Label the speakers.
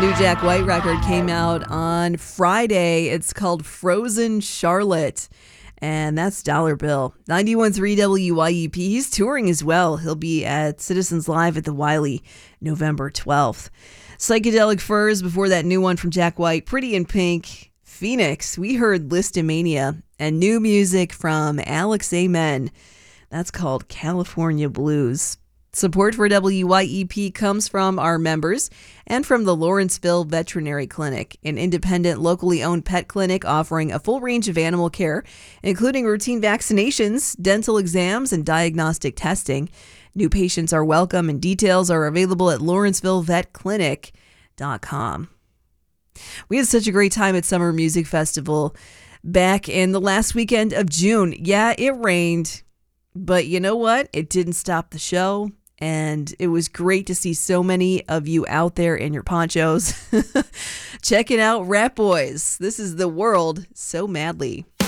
Speaker 1: New Jack White record came out on Friday. It's called Frozen Charlotte, and that's Dollar Bill. 91.3 WYEP. He's touring as well. He'll be at Citizens Live at the Wiley November 12th. Psychedelic Furs before that new one from Jack White. Pretty in Pink. Phoenix. We heard Listomania and new music from Alex Amen. That's called California Blues. Support for WYEP comes from our members and from the Lawrenceville Veterinary Clinic, an independent, locally owned pet clinic offering a full range of animal care, including routine vaccinations, dental exams, and diagnostic testing. New patients are welcome, and details are available at lawrencevillevetclinic.com. We had such a great time at Summer Music Festival back in the last weekend of June. Yeah, it rained, but you know what? It didn't stop the show. And it was great to see so many of you out there in your ponchos checking out Rat Boys. This is The World So Madly.